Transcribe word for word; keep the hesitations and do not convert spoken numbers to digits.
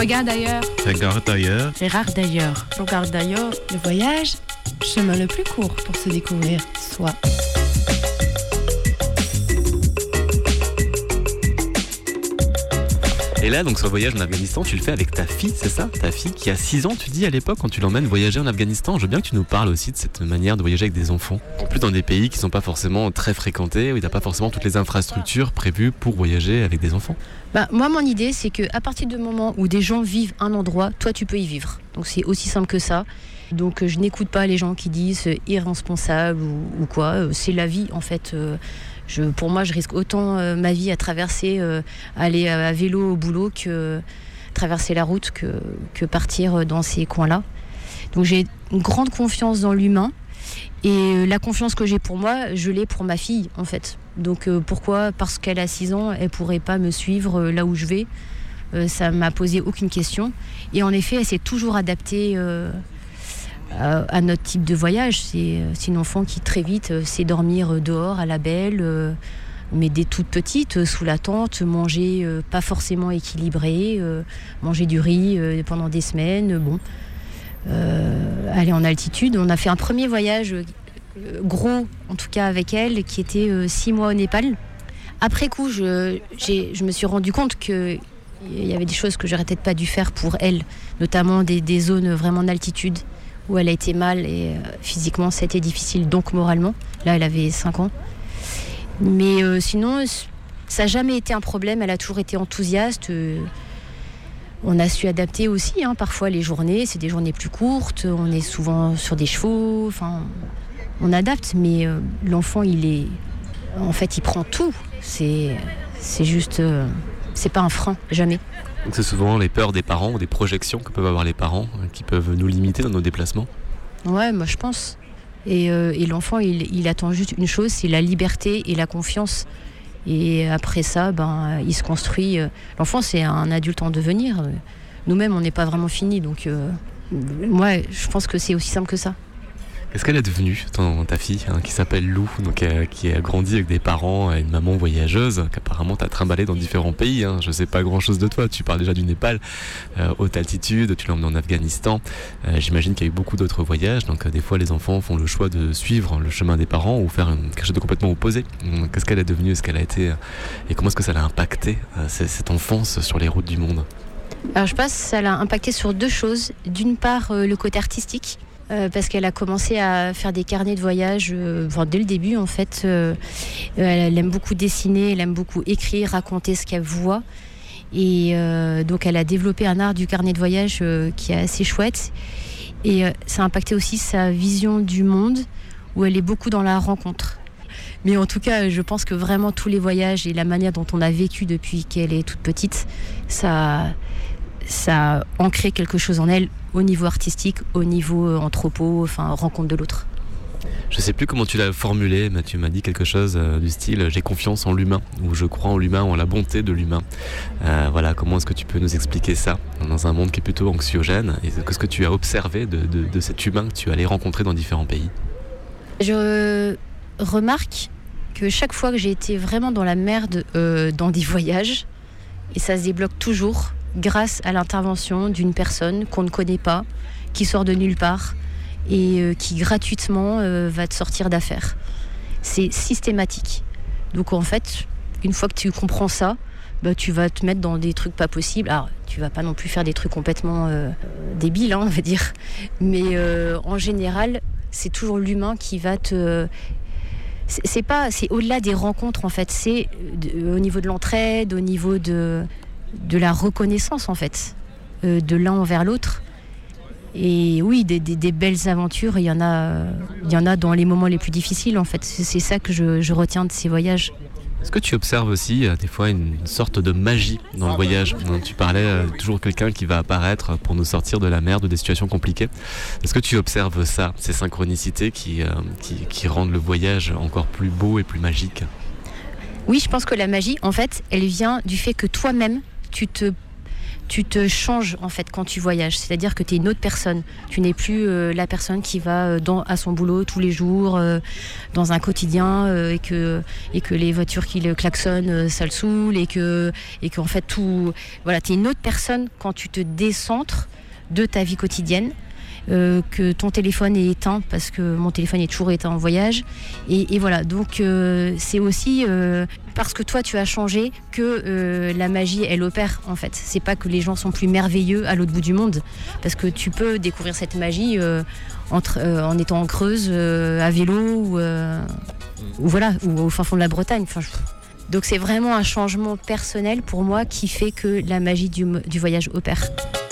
Regarde ailleurs. Regarde ailleurs. Regarde ailleurs. Regarde d'ailleurs. Le voyage, chemin le plus court pour se découvrir soi. Et là, donc, ce voyage en Afghanistan, tu le fais avec ta fille, c'est ça ? Ta fille qui a six ans, tu dis à l'époque, quand tu l'emmènes voyager en Afghanistan. Je veux bien que tu nous parles aussi de cette manière de voyager avec des enfants. En plus, dans des pays qui ne sont pas forcément très fréquentés, où il n'y a pas forcément toutes les infrastructures prévues pour voyager avec des enfants. Bah, moi, mon idée, c'est qu'à partir du moment où des gens vivent un endroit, toi, tu peux y vivre. Donc, c'est aussi simple que ça. Donc, je n'écoute pas les gens qui disent irresponsable ou, ou quoi. C'est la vie, en fait. Euh, Je, pour moi, je risque autant euh, ma vie à traverser, euh, aller à, à vélo au boulot, que euh, traverser la route, que, que partir dans ces coins-là. Donc j'ai une grande confiance dans l'humain. Et euh, la confiance que j'ai pour moi, je l'ai pour ma fille, en fait. Donc euh, pourquoi ? Parce qu'elle a six ans, elle ne pourrait pas me suivre euh, là où je vais. Euh, ça ne m'a posé aucune question. Et en effet, elle s'est toujours adaptée euh, à notre type de voyage. C'est, c'est une enfant qui très vite sait dormir dehors à la belle, mais des toutes petites, sous la tente, manger pas forcément équilibré, manger du riz pendant des semaines, bon, euh, aller en altitude. On a fait un premier voyage gros, en tout cas avec elle, qui était six mois au Népal. Après coup, je, j'ai, je me suis rendu compte que il y avait des choses que j'aurais peut-être pas dû faire pour elle, notamment des, des zones vraiment en altitude, où elle a été mal et euh, physiquement ça a été difficile, donc moralement. Là, elle avait cinq ans. Mais euh, sinon, ça n'a jamais été un problème, elle a toujours été enthousiaste. Euh, on a su adapter aussi, hein, parfois les journées, c'est des journées plus courtes, on est souvent sur des chevaux, enfin, on adapte, mais euh, l'enfant, il est... En fait, il prend tout. C'est, c'est juste... Euh, c'est pas un frein, jamais. Donc c'est souvent les peurs des parents ou des projections que peuvent avoir les parents qui peuvent nous limiter dans nos déplacements. Ouais, moi je pense. Et, euh, et l'enfant, il, il attend juste une chose, c'est la liberté et la confiance. Et après ça, ben, il se construit. L'enfant, c'est un adulte en devenir. Nous-mêmes, on n'est pas vraiment finis. Donc, euh, moi, je pense que c'est aussi simple que ça. Qu'est-ce qu'elle est devenue, ton, ta fille, hein, qui s'appelle Lou, donc, euh, qui a grandi avec des parents et une maman voyageuse, qu'apparemment t'as trimballé dans différents pays, hein. Je sais pas grand-chose de toi, tu parles déjà du Népal, euh, haute altitude, tu l'as emmené en Afghanistan, euh, j'imagine qu'il y a eu beaucoup d'autres voyages, donc euh, des fois les enfants font le choix de suivre le chemin des parents ou faire une, quelque chose de complètement opposé. Donc, qu'est-ce qu'elle est devenue, est-ce qu'elle a été, euh, et comment est-ce que ça l'a impacté, euh, cette enfance sur les routes du monde ? Alors je pense que ça l'a impacté sur deux choses. D'une part, euh, le côté artistique. Euh, parce qu'elle a commencé à faire des carnets de voyage euh, enfin, dès le début en fait. Euh, elle, elle aime beaucoup dessiner, elle aime beaucoup écrire, raconter ce qu'elle voit. Et euh, donc elle a développé un art du carnet de voyage euh, qui est assez chouette. Et euh, ça a impacté aussi sa vision du monde, où elle est beaucoup dans la rencontre. Mais en tout cas, je pense que vraiment tous les voyages et la manière dont on a vécu depuis qu'elle est toute petite, ça, ça a ancré quelque chose en elle, au niveau artistique, au niveau anthropo, enfin rencontre de l'autre. Je sais plus comment tu l'as formulé, mais tu m'as dit quelque chose euh, du style « j'ai confiance en l'humain » ou « je crois en l'humain, en la bonté de l'humain ». Euh, voilà, comment est-ce que tu peux nous expliquer ça dans un monde qui est plutôt anxiogène, et qu'est-ce que tu as observé de, de, de cet humain que tu allais rencontrer dans différents pays ? Je remarque que chaque fois que j'ai été vraiment dans la merde euh, dans des voyages, et ça se débloque toujours grâce à l'intervention d'une personne qu'on ne connaît pas, qui sort de nulle part et euh, qui gratuitement euh, va te sortir d'affaires. C'est systématique. Donc en fait, une fois que tu comprends ça, bah, tu vas te mettre dans des trucs pas possibles. Alors, tu vas pas non plus faire des trucs complètement euh, débiles, hein, on va dire. Mais euh, en général, c'est toujours l'humain qui va te... C'est, c'est pas, c'est au-delà des rencontres en fait. C'est de, au niveau de l'entraide, au niveau de... de la reconnaissance en fait, euh, de l'un envers l'autre. Et oui, des, des, des belles aventures, il y en a, il y en a dans les moments les plus difficiles en fait. C'est, c'est ça que je, je retiens de ces voyages. Est-ce que tu observes aussi euh, des fois une sorte de magie dans le voyage ? Tu parlais euh, toujours quelqu'un qui va apparaître pour nous sortir de la merde ou des situations compliquées. Est-ce que tu observes ça, ces synchronicités qui, euh, qui, qui rendent le voyage encore plus beau et plus magique ? Oui, je pense que la magie, en fait, elle vient du fait que toi-même, tu te tu te changes en fait quand tu voyages, c'est-à-dire que tu es une autre personne. Tu n'es plus euh, la personne qui va dans, à son boulot tous les jours, euh, dans un quotidien, euh, et, que, et que les voitures qui le klaxonnent, euh, ça le saoule, et que et qu'en fait tout... Voilà, tu es une autre personne quand tu te décentres de ta vie quotidienne. Euh, que ton téléphone est éteint, parce que mon téléphone est toujours éteint en voyage, et, et voilà, donc euh, c'est aussi euh, parce que toi tu as changé que euh, la magie elle opère en fait. C'est pas que les gens sont plus merveilleux à l'autre bout du monde, parce que tu peux découvrir cette magie euh, entre, euh, en étant en Creuse, euh, à vélo ou, euh, ou voilà, ou au fin fond de la Bretagne. Enfin, je... Donc c'est vraiment un changement personnel pour moi qui fait que la magie du, du voyage opère.